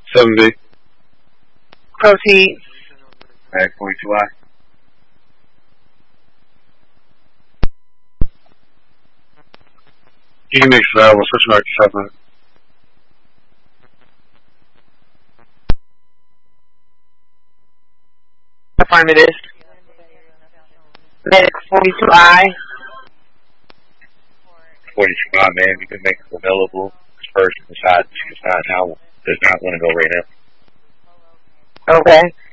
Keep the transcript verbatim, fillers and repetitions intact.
seven B. Proceed. Mag forty-two I. Phoenix, uh, we're switching back to seven. Affirmative. Medic forty-two I. forty-two I, man. You can make it available. This person decides to decide how does not want to go right now. Okay.